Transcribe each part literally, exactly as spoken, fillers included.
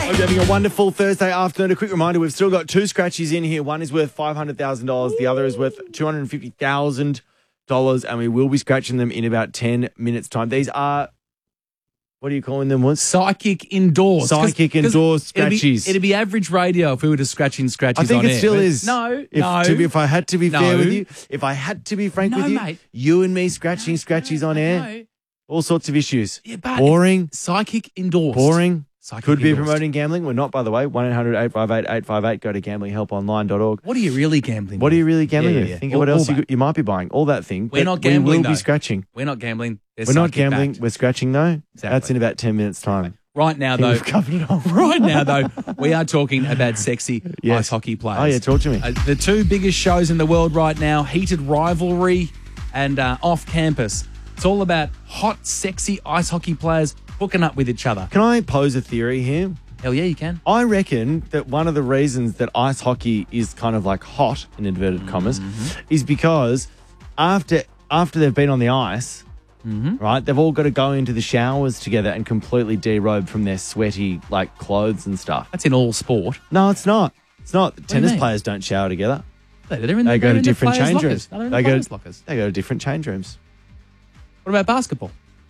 Hope you're having a wonderful Thursday afternoon. A quick reminder, we've still got two scratchies in here. One is worth five hundred thousand dollars. The other is worth two hundred fifty thousand dollars, and we will be scratching them in about ten minutes' time. These are, what are you calling them? What? Psychic indoors. Psychic Cause, cause indoors it'd be- scratchies. It'd be average radio if we were just scratching scratchies I think on it air, still but- is. No, if, no. To be, if I had to be No. fair with you, if I had to be frank No, with you, mate. you and me scratching scratchies on air, No. all sorts of issues. Yeah, but Boring. Psychic endorsed. Boring. Psychic Could be endorsed. promoting gambling. We're not, by the way. one eight hundred eight five eight eight five eight. Go to gambling help online dot org. What are you really gambling What are with? you really gambling Yeah, with? yeah, yeah. Think All- of what else all you, that. you might be buying. All that thing. We're But not gambling, We will though. be scratching. We're not gambling. They're We're not psychic gambling. backed. We're scratching, though. Exactly. That's in about ten minutes' time. Right now, I think though, we've covered it all. right now, though, we are talking about sexy Yes. ice hockey players. Oh, yeah, talk to me. Uh, the two biggest shows in the world right now, Heated Rivalry and uh, Off Campus. It's all about hot, sexy ice hockey players hooking up with each other. Can I pose a theory here? Hell yeah, you can. I reckon that one of the reasons that ice hockey is kind of like hot, in inverted commas, Mm-hmm. is because after after they've been on the ice, Mm-hmm. right, they've all got to go into the showers together and completely derobe from their sweaty like clothes and stuff. That's in all sport. No, it's not. It's not. do you Tennis mean? players don't shower together. They're in, They they're go to in the different players' change lockers. rooms. They're in They the go, players' lockers. they go to different change rooms. What about basketball?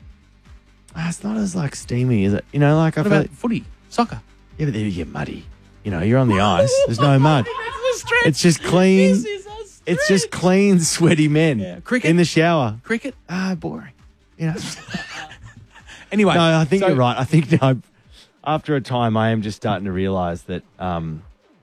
Ah, it's not as like steamy, is it? You know, like I What feel. about footy? Soccer? Yeah, but then you get muddy. You know, you're on the ice. There's no mud. That's a stretch. It's just clean. This is a It's just stretch. clean, sweaty men Yeah. Cricket? in the shower. Cricket? Ah, boring. You know. Anyway. No, I think so- you're right. I think now, after a time, I am just starting to realise that um,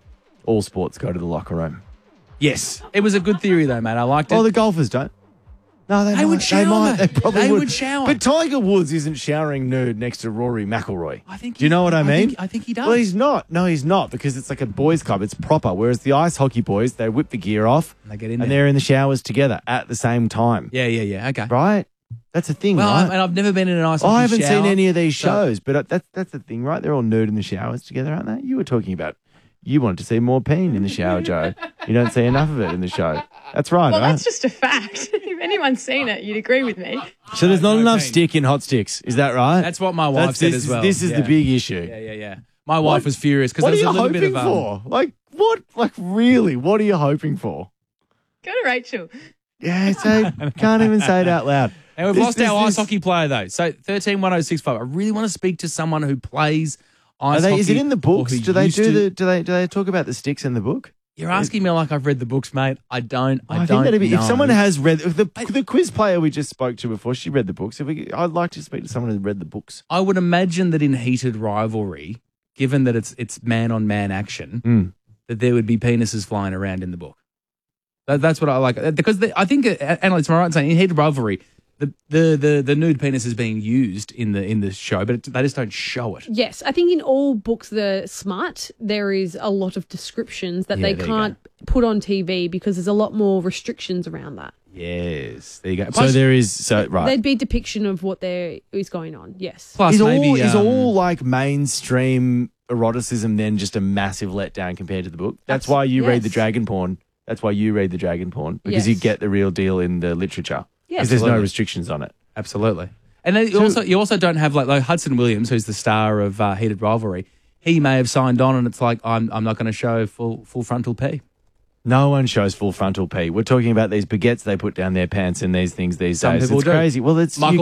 all sports go to the locker room. Yes. It was a good theory, though, mate. I liked it. Oh, the golfers don't. No, they, They might. would shower, They might. They mate. probably They would. would shower. But Tiger Woods isn't showering nude next to Rory McIlroy. I think Do you he- know what I I mean? think- I think he does. Well, he's not. No, he's not, because it's like a boys' club. It's proper. Whereas the ice hockey boys, they whip the gear off And they get in and there. they're in the showers together at the same time. Yeah, yeah, yeah. Okay. Right? That's a thing, Well, right? I've, and I've never been in an ice hockey I haven't shower, seen any of these so- shows, but uh, that's that's the thing, right? They're all nude in the showers together, aren't they? You were talking about you wanted to see more peen in the shower, Joe. You don't see enough of it in the show. That's right, Well, right? that's just a fact. If anyone's seen it, you'd agree with me. So there's not No enough peen. stick in hot sticks. Is that right? That's what my wife That's- said this as well. Is, this is Yeah. the big issue. Yeah, yeah, yeah. My wife was furious because What there are was you a little bit hoping of um, for? Like what? Like really? What are you hoping for? Go to Rachel. Yeah, so can't even say it out loud. And we've This- lost this- our ice this- hockey player, though. So thirteen one oh six five. I really want to speak to someone who plays Are ice they, hockey. is it in the or books? who Do they used do to. the? Do they? Do they talk about the sticks in the book? You're asking me like I've read the books, mate. I don't. I, I, don't think that'd be know. if someone has read if the the quiz player we just spoke to before. She read the books. If we, I'd like to speak to someone who read the books. I would imagine that in Heated Rivalry, given that it's it's man on man action, Mm. that there would be penises flying around in the book. That, that's what I like because the, I think uh, analysts am I right in saying in Heated Rivalry, the, the the the nude penis is being used in the in the show, but it, they just don't show it. Yes, I think in all books that are smart, there is a lot of descriptions that Yeah, they there you can't put on T V because there's a lot more restrictions around that. Yes, there you go. So Plus, there is so right. There'd be depiction of what there is going on. Yes. plus is maybe all is um, all like mainstream eroticism then just a massive letdown compared to the book? That's why you read the Yes. dragon porn. That's why you read the dragon porn because you Yes. get the real deal in the literature. Yes. Because there's no Absolutely. restrictions on it. Absolutely. And then you also you also don't have like, like Hudson Williams, who's the star of uh, Heated Rivalry. He may have signed on, and it's like I'm I'm not going to show full full frontal P. No one shows full frontal P. We're talking about these baguettes they put down their pants and these things these Some days. people It's do. crazy. Well, it's Michael